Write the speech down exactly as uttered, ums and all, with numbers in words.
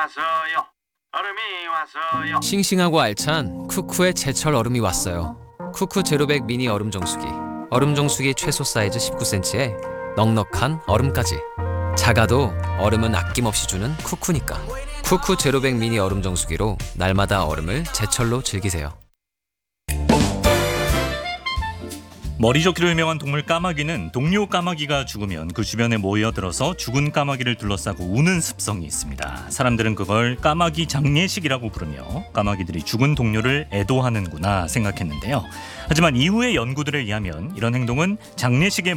왔어요. 얼음이 왔어요. 싱싱하고 알찬 쿠쿠의 제철 얼음이 왔어요. 쿠쿠 제로백 미니 얼음 정수기. 얼음 정수기 최소 사이즈 십구 센티미터에 넉넉한 얼음까지. 작아도 얼음은 아낌없이 주는 쿠쿠니까. 쿠쿠 제로백 미니 얼음 정수기로 날마다 얼음을 제철로 즐기세요. 머리 좋기로 유명한 동물 까마귀는 동료 까마귀가 죽으면 그 주변에 모여들어서 죽은 까마귀를 둘러싸고 우는 습성이 있습니다. 사람들은 그걸 까마귀 장례식이라고 부르며 까마귀들이 죽은 동료를 애도하는구나 생각했는데요. 하지만 이후의 연구들에 의하면 이런 행동은 장례식의